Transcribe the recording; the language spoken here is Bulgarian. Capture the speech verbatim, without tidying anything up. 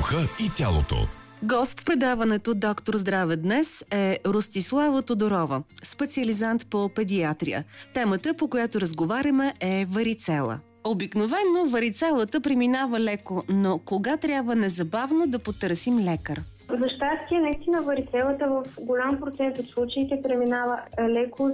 духа и тялото. Гост в предаването Доктор Здраве днес е Ростислава Тодорова, специализант по педиатрия. Темата, по която разговаряме, е варицела. Обикновено варицелата преминава леко, но кога трябва незабавно да потърсим лекар? За щастие, наистина варицелата в голям процент от случаите преминава леко